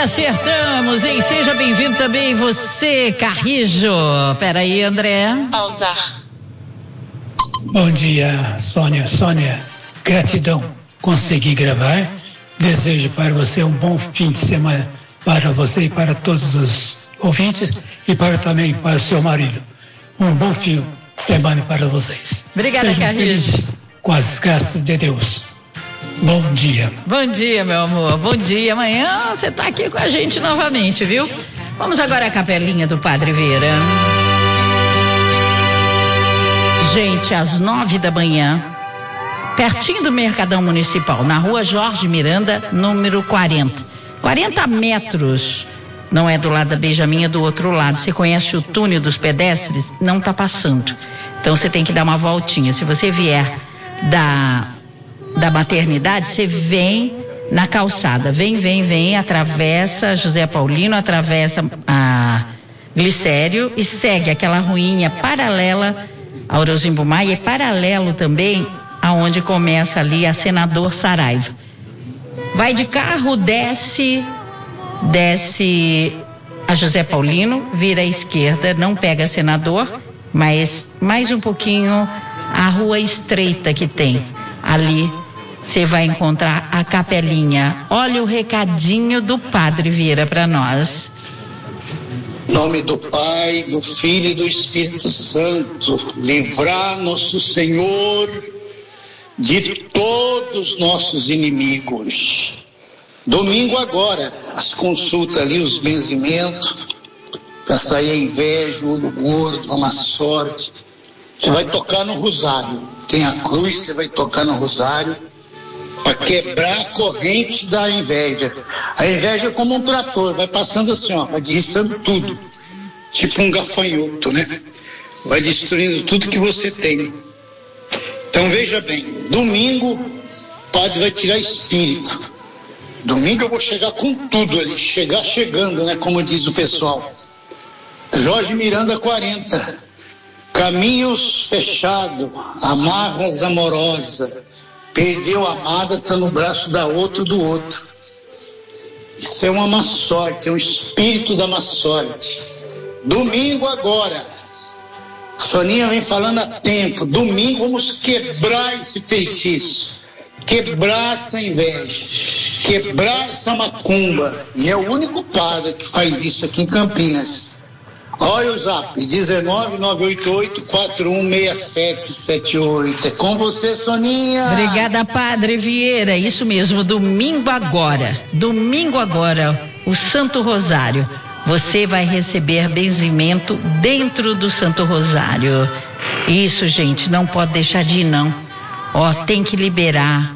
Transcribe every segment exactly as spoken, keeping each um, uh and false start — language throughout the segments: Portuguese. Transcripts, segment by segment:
Acertamos, hein? Seja bem-vindo também você, Carrijo. Peraí, André. Pausar. Bom dia, Sônia. Sônia, gratidão. Consegui gravar. Desejo para você um bom fim de semana para você e para todos os ouvintes e para também para o seu marido. Um bom fim de semana para vocês. Obrigada, Sejam Carrijo. felizes com as graças de Deus. Bom dia. Bom dia, meu amor. Bom dia. Amanhã você está aqui com a gente novamente, viu? Vamos agora à capelinha do Padre Vieira. Gente, às nove da manhã, pertinho do Mercadão Municipal, na rua Jorge Miranda, número quarenta. quarenta metros. Não é do lado da Benjamin, é do outro lado. Você conhece o túnel dos pedestres? Não está passando. Então você tem que dar uma voltinha. Se você vier da... da maternidade, você vem na calçada, vem, vem, vem, atravessa José Paulino, atravessa a Glicério e segue aquela ruinha paralela ao Rosimbo Maia e paralelo também aonde começa ali a Senador Saraiva. Vai de carro, desce, desce a José Paulino, vira à esquerda, não pega Senador, mas mais um pouquinho a rua estreita que tem ali. Você vai encontrar a capelinha. Olha o recadinho do Padre Vieira para nós. Em nome do Pai, do Filho e do Espírito Santo, livrar nosso Senhor de todos os nossos inimigos. Domingo agora, as consultas ali, os benzimentos, para sair a inveja, o olho gordo, a má sorte. Você vai tocar no rosário. Tem a cruz, você vai tocar no rosário para quebrar a corrente da inveja. A inveja é como um trator, vai passando assim, ó, vai derriçando tudo, tipo um gafanhoto, né? Vai destruindo tudo que você tem. Então veja bem, domingo o padre vai tirar espírito. Domingo eu vou chegar com tudo ali, chegar chegando, né? Como diz o pessoal. Jorge Miranda quarenta, caminhos fechados, amarras amorosas. Perdeu a amada, está no braço da outra do outro. Isso é uma má sorte, é um espírito da má sorte. Domingo agora, Soninha vem falando há tempo, domingo vamos quebrar esse feitiço, quebrar essa inveja, quebrar essa macumba. E é o único padre que faz isso aqui em Campinas. Olha o zap, dezenove nove oito oito quatro um seis sete sete oito. É com você, Soninha. Obrigada, Padre Vieira. Isso mesmo, domingo agora. Domingo agora, o Santo Rosário. Você vai receber benzimento dentro do Santo Rosário. Isso, gente, não pode deixar de ir, não. Ó, tem que liberar.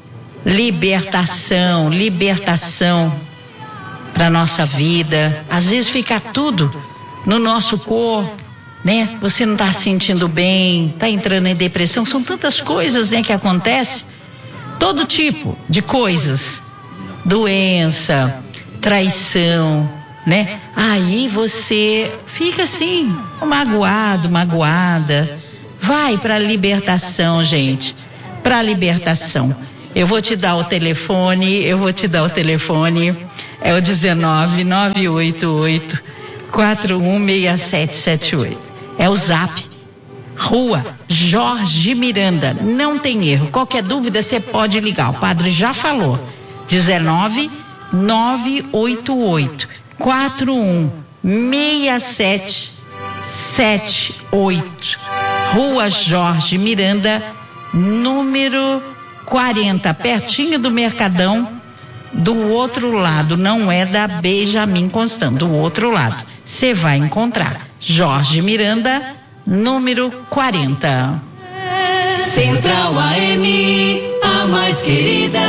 Libertação, libertação para nossa vida. Às vezes fica tudo no nosso corpo, né? Você não está se sentindo bem, está entrando em depressão, são tantas coisas, né, que acontecem, todo tipo de coisas, doença, traição, né? Aí você fica assim, magoado, magoada. Vai para a libertação, gente, para a libertação. Eu vou te dar o telefone, eu vou te dar o telefone, é o dezenove nove oito oito quatro um seis sete sete oito. É o zap. Rua Jorge Miranda. Não tem erro. Qualquer dúvida você pode ligar. O padre já falou. dezenove nove oito oito quatro um seis sete sete oito. Rua Jorge Miranda, número quarenta, pertinho do Mercadão. Do outro lado, não é da Benjamin Constant, do outro lado. Você vai encontrar Jorge Miranda, número quarenta. Central A M, a mais querida.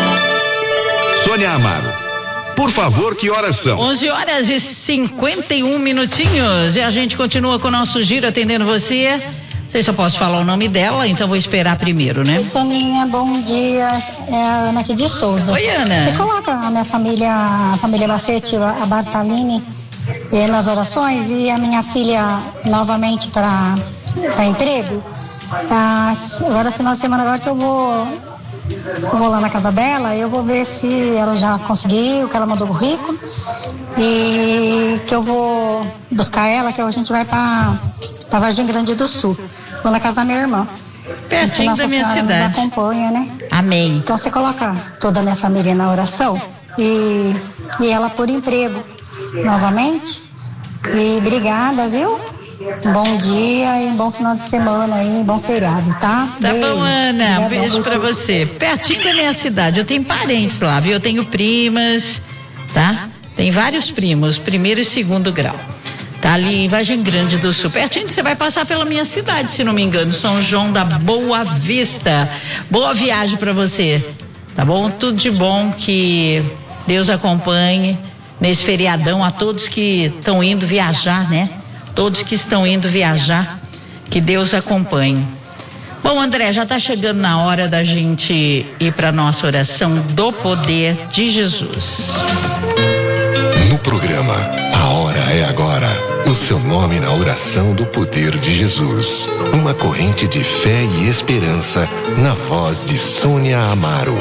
Sônia Amaro, por favor, que horas são? onze horas e cinquenta e um minutinhos. E a gente continua com o nosso giro atendendo você. Não sei se eu posso falar o nome dela, então vou esperar primeiro, né? Oi, Soninha, bom dia. É a Ana aqui de Souza. Oi, Ana. Você coloca a minha família, a família Lafete, a Bartalini, eh, nas orações e a minha filha novamente para emprego? Ah, agora, final de semana, agora que eu vou Eu vou lá na casa dela, eu vou ver se ela já conseguiu, que ela mandou o currículo, e que eu vou buscar ela, que a gente vai para para Vargem Grande do Sul. Vou na casa da minha irmã. Pertinho da minha cidade. Nos acompanha, né? Amém. Então você coloca toda a minha família na oração e, e ela por emprego novamente. E obrigada, viu? Bom dia e bom final de semana aí, bom feriado, tá? Tá beijo. bom, Ana. Um beijo pra tudo. você. Pertinho da minha cidade. Eu tenho parentes lá, viu? Eu tenho primas, tá? Tem vários primos, primeiro e segundo grau. Tá ali em Vargem Grande do Sul. Pertinho, você vai passar pela minha cidade, se não me engano. São João da Boa Vista. Boa viagem pra você. Tá bom? Tudo de bom, que Deus acompanhe nesse feriadão a todos que estão indo viajar, né? Todos que estão indo viajar, que Deus acompanhe. Bom, André, já está chegando na hora da gente ir para nossa oração do poder de Jesus. No programa A Hora é Agora, o seu nome na oração do poder de Jesus. Uma corrente de fé e esperança na voz de Sônia Amaro.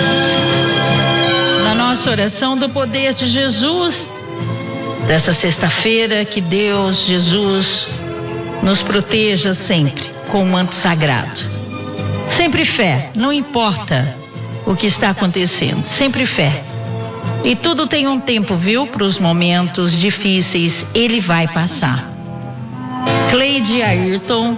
Na nossa oração do poder de Jesus, dessa sexta-feira, que Deus, Jesus, nos proteja sempre com o manto sagrado. Sempre fé, não importa o que está acontecendo, sempre fé. E tudo tem um tempo, viu? Para os momentos difíceis, ele vai passar. Cleide, Ayrton,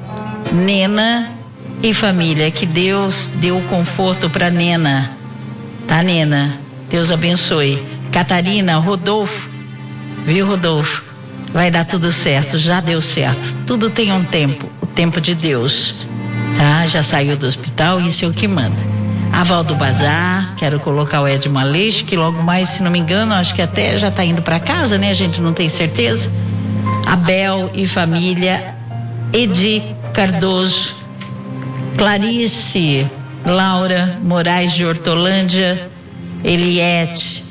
Nena e família, que Deus deu conforto para Nena. Tá, Nena? Deus abençoe. Catarina, Rodolfo, viu, Rodolfo? Vai dar tudo certo, já deu certo. Tudo tem um tempo, o tempo de Deus. Tá? Já saiu do hospital, isso é o que manda. Aval do Bazar, quero colocar o Edmo Aleixo, que logo mais, se não me engano, acho que até já está indo para casa, né? A gente não tem certeza. Abel e família, Edi Cardoso, Clarice, Laura Moraes de Hortolândia, Eliette,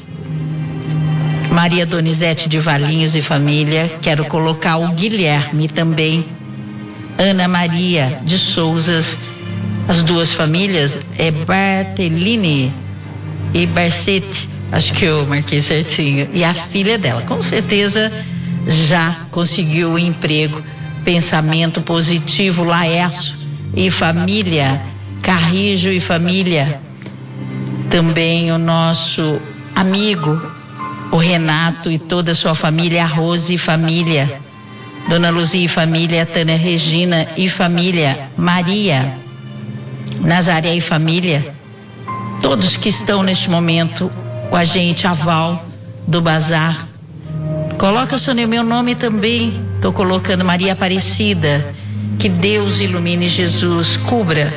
Maria Donizete de Valinhos e família, quero colocar o Guilherme também, Ana Maria de Souzas, as duas famílias é Bartelini e Barcete, acho que eu marquei certinho, e a filha dela, com certeza já conseguiu o emprego. Pensamento positivo, Laércio e família, Carrijo e família, também o nosso amigo, o Renato e toda a sua família, a Rose e família, Dona Luzia e família, Tânia Regina e família, Maria, Nazaré e família, todos que estão neste momento com a gente, Aval do Bazar. Coloca, Sônia, meu nome também, estou colocando Maria Aparecida. Que Deus ilumine Jesus, cubra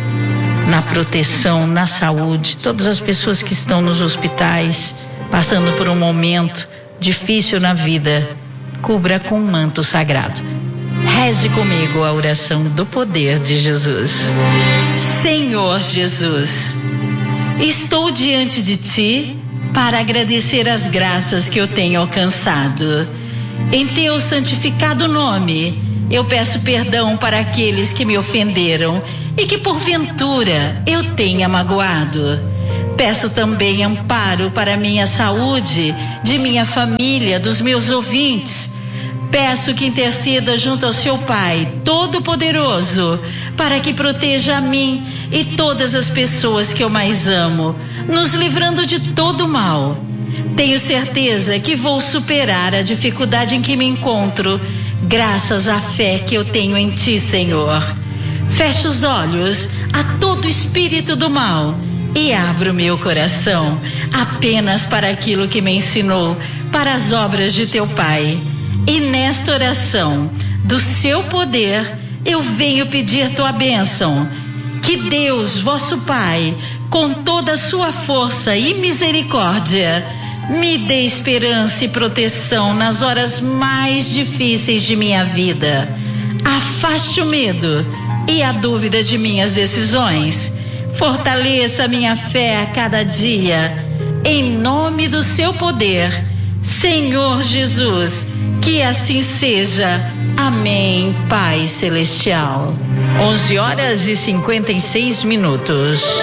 na proteção, na saúde, todas as pessoas que estão nos hospitais, passando por um momento difícil na vida, cubra com um manto sagrado. Reze comigo a oração do poder de Jesus. Senhor Jesus, estou diante de Ti para agradecer as graças que eu tenho alcançado. Em Teu santificado nome, eu peço perdão para aqueles que me ofenderam e que porventura eu tenha magoado. Peço também amparo para minha saúde, de minha família, dos meus ouvintes. Peço que interceda junto ao seu Pai Todo-Poderoso, para que proteja a mim e todas as pessoas que eu mais amo, nos livrando de todo mal. Tenho certeza que vou superar a dificuldade em que me encontro, graças à fé que eu tenho em Ti, Senhor. Fecho os olhos a todo espírito do mal e abro meu coração apenas para aquilo que me ensinou, para as obras de Teu Pai. E nesta oração do Seu poder, eu venho pedir Tua bênção. Que Deus, vosso Pai, com toda a sua força e misericórdia, me dê esperança e proteção nas horas mais difíceis de minha vida. Afaste o medo e a dúvida de minhas decisões. Fortaleça minha fé a cada dia. Em nome do Seu poder, Senhor Jesus, que assim seja. Amém, Pai Celestial. onze horas e cinquenta e seis minutos.